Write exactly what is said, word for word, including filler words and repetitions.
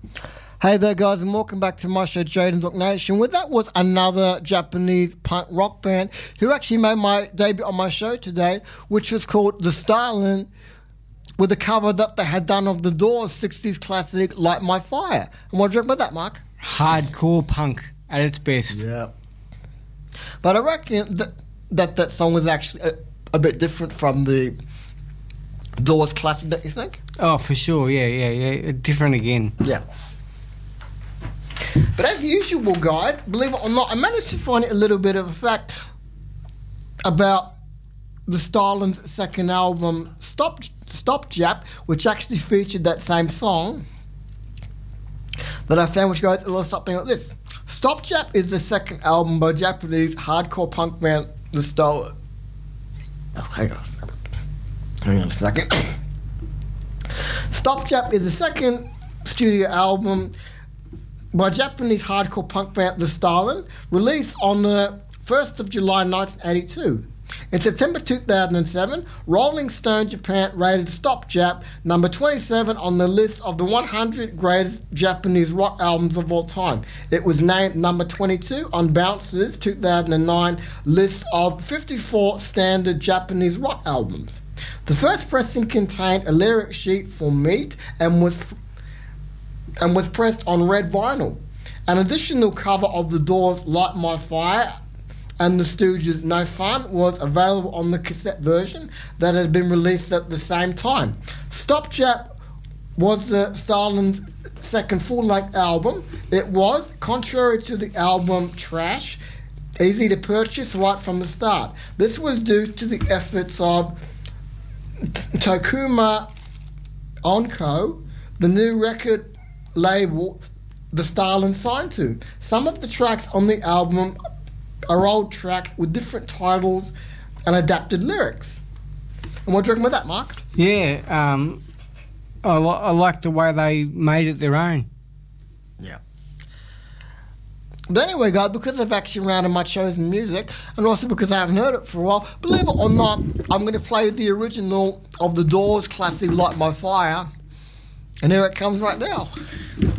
Hey there, guys, and welcome back to my show, Jaden's Rock Nation. Well, that was another Japanese punk rock band who actually made my debut on my show today, which was called The Starlin, with a cover that they had done of the Doors' sixties classic, Light My Fire. And what do you reckon about that, Mark? Hardcore punk at its best. Yeah. But I reckon that that, that song was actually a, a bit different from the Doors classic, don't you think? Oh, for sure, yeah, yeah, yeah. Different again. Yeah. But as usual, guys, believe it or not, I managed to find a little bit of a fact about the Stalin's second album, Stop Stop Jap, which actually featured that same song that I found, which goes a little something like this. Stop Jap is the second album by Japanese hardcore punk band The Stalin. Oh, hang on. Hang on a second. Stop Jap is the second studio album by Japanese hardcore punk band The Stalin, released on the first of July nineteen eighty-two. In September two thousand seven, Rolling Stone Japan rated Stop Jap number twenty-seven on the list of the one hundred greatest Japanese rock albums of all time. It was named number twenty-two on Bounce's two thousand nine list of fifty-four standard Japanese rock albums. The first pressing contained a lyric sheet for Meat and was and was pressed on red vinyl. An additional cover of the Doors' Light My Fire and the Stooges' No Fun was available on the cassette version that had been released at the same time. Stop Jap was the Stalin's second full-length album. It was, contrary to the album Trash, easy to purchase right from the start. This was due to the efforts of Tokuma Onko, the new record label the Stalin signed to. Some of the tracks on the album are old tracks with different titles and adapted lyrics. And what do you reckon about that, Mark? Yeah, um, I, li- I like the way they made it their own. Yeah. But anyway, guys, because I've actually rounded my chosen music, and also because I haven't heard it for a while, believe it or not, I'm going to play the original of the Doors classic Light My Fire, and here it comes right now.